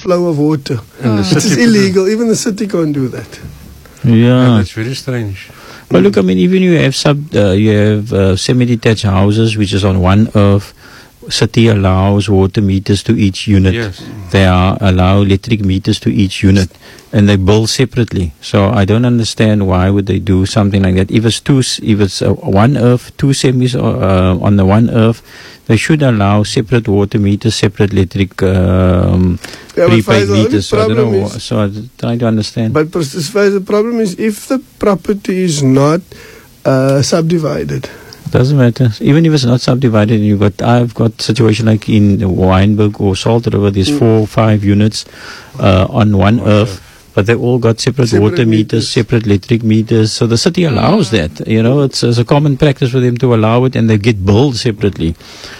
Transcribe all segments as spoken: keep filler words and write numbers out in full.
flow of water. And the It is city- illegal. Even the city can't do that. Yeah. That's very strange. But look, I mean, even you have sub, uh, you have uh, semi-detached houses, which is on one earth. City allows water meters to each unit. Yes. They are allow electric meters to each unit, and they bill separately. So I don't understand why would they do something like that. If it's two, if it's uh, one earth, two semis uh, on the one earth, they should allow separate water meters, separate electric um, Yeah, but prepaid Faisal, the only meters. So I don't know. problem wha- is- So I'm trying to understand. But pers- as far as the problem is, if the property is not uh, subdivided, Doesn't matter. Even if it's not subdivided, you got. I've got situation like in Wynberg or Salt River. There's Mm. four or five units uh, on one earth, but they all got separate, Separate water meters, meters. separate electric meters. So the city allows that. You know, it's, it's a common practice for them to allow it, and they get billed separately.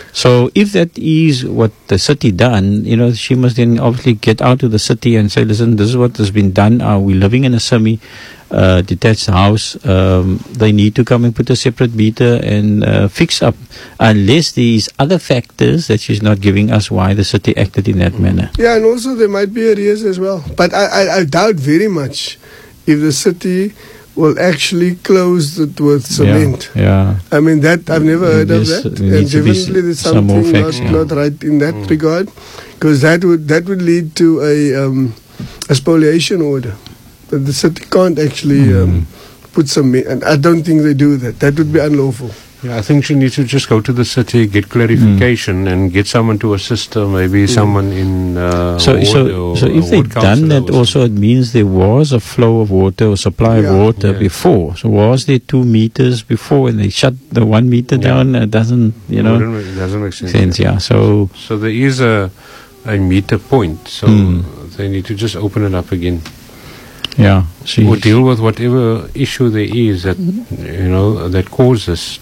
So if that is what the city done, you know, she must then obviously get out to the city and say, listen, this is what has been done. Uh, we're living in a semi uh, detached house. Um, they need to come and put a separate meter and uh, fix up, unless these other factors that she's not giving us why the city acted in that manner. yeah, and also there might be arrears as well. But I, I, I doubt very much if the city will actually close it with cement. Yeah. I mean, that I've never heard of Yes, that, there and needs to be definitely there's some more something facts, not, yeah. not right in that regard, because that would that would lead to a um, a spoliation order. But the city can't actually um, put some, and I don't think they do that. That would be unlawful. Yeah, I think she needs to just go to the city, get clarification, and get someone to assist her. Maybe someone in uh, So, ward so, or so a if they've ward done councillor that, or also it means there was a flow of water or supply Yeah. of water Yeah. before. So was there two meters before, and they shut the one meter Yeah. down? It doesn't, you something. know, Wouldn't make- It doesn't make sense. sense. Yeah. So So there is a a meter point. So Hmm. they need to just open it up again, yeah, she. or deal with whatever issue there is that you know that causes.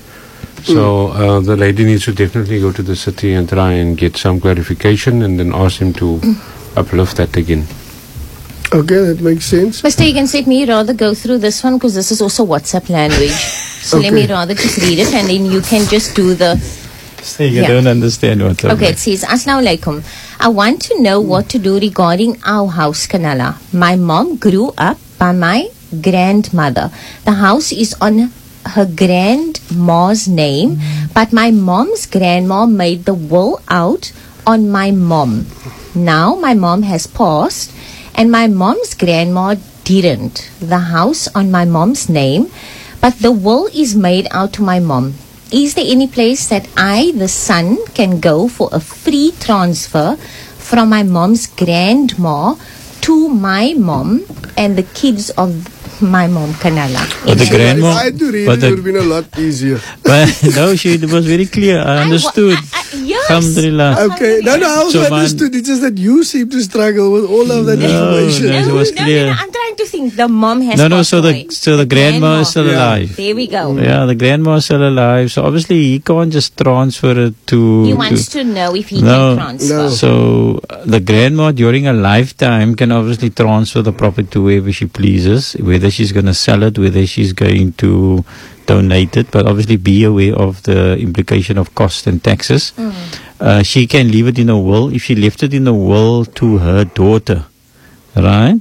So uh, the lady needs to definitely go to the city and try and get some clarification, and then ask him to uplift that again. Okay, that makes sense. Mister Egan said me rather go through this one because this is also WhatsApp language. So let me Okay. rather just read it and then you can just do the... You Yeah. don't understand what. Okay, it says, Assalamu alaikum. I want to know what to do regarding our house, Kanala. My mom grew up by my grandmother. The house is on her grandma's name, but my mom's grandma made the will out on my mom. Now my mom has passed and my mom's grandma didn't. The house on my mom's name, but the will is made out to my mom. Is there any place that I, the son, can go for a free transfer from my mom's grandma to my mom and the kids of my mom, Kanala? But the If grandma. I had to read but it, the- it would have been a lot easier. But no, she it was very clear. I understood. I, I, yes. Alhamdulillah. Okay, no, no, I also So, man- understood. It's just that you seem to struggle with all of that No, information. no, it No, was no, no, clear. no, I'm trying to think. The mom has No, no. passed So away. the so the grandma is still Yeah. alive. There we go. Yeah, the grandma is still alive. So obviously he can't just transfer it to. He to wants to know if he No, can transfer. no. So uh, the grandma during her lifetime can obviously transfer the property to whoever she pleases, whether she's going to sell it, whether she's going to donate it, but obviously be aware of the implication of cost and taxes. Mm. Uh, she can leave it in a will. If she left it in a will to her daughter, right,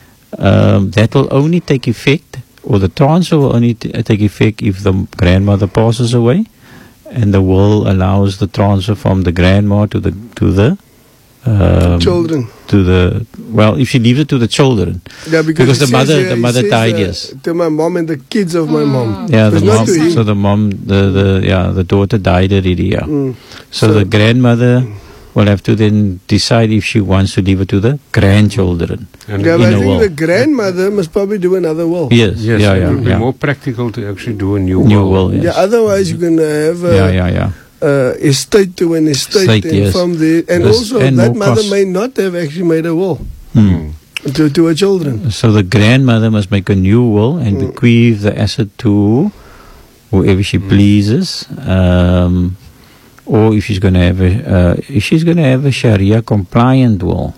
um, that will only take effect, or the transfer will only t- take effect if the grandmother passes away, and the will allows the transfer from the grandma to the to the um, Children. to the well, if she leaves it to the children, Yeah, because because, the it says mother here- the it mother says, died, uh, yes. to my mom and the kids of my mom. Yeah, the It's not mom. to him. So the mom, the, the yeah, the daughter died already. Yeah. Mm. So, So- the grandmother will have to then decide if she wants to leave it to the grandchildren. And Yeah, in but I a think will. the grandmother must probably do another will. Yes. yes, yeah. it Yeah. would be Yeah. more practical to actually do a new, New will. will. Yes. Yeah, otherwise you're going to have a yeah. Yeah. Yeah. uh, estate to an estate, Estate, and yes. from the and Yes, also and that more mother cost. may not have actually made a will Hmm. to, to her children. So the grandmother must make a new will and Mm. bequeath the asset to whoever she pleases. Um, or if she's going to have a, uh, if she's going to have a Sharia compliant will,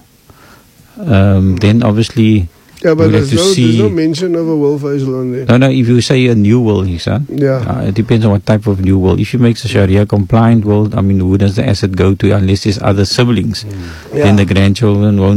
um, then obviously Yeah, but we'll have there's to no, there's see. no mention of a will Faisal on there. No, no. If you say a new will, Ihsan, Yeah. uh, it depends on what type of new will. If she makes a Sharia compliant will, I mean, who does the asset go to? Unless there's other siblings, Yeah. then the grandchildren won't